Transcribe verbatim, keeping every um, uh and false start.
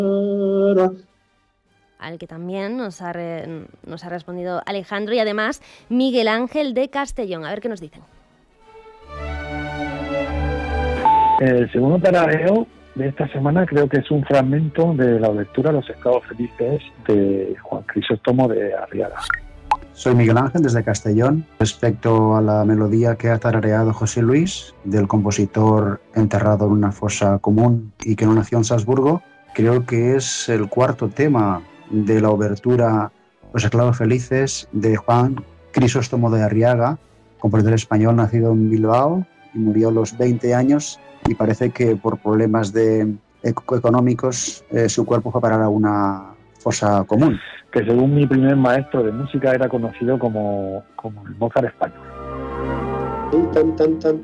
al que también nos ha, re, nos ha respondido Alejandro y además Miguel Ángel de Castellón. A ver qué nos dicen. El segundo tarareo de esta semana creo que es un fragmento de la lectura Los esclavos felices de Juan Crisóstomo de Arriaga. Soy Miguel Ángel desde Castellón. Respecto a la melodía que ha tarareado José Luis, del compositor enterrado en una fosa común y que no nació en Salzburgo, creo que es el cuarto tema de la obertura Los esclavos felices de Juan Crisóstomo de Arriaga, compositor español nacido en Bilbao y murió a los veinte años, y parece que por problemas de, económicos eh, su cuerpo fue a parar a una fosa común. Que según mi primer maestro de música era conocido como, como el Mozart español. Tan, tan, tan.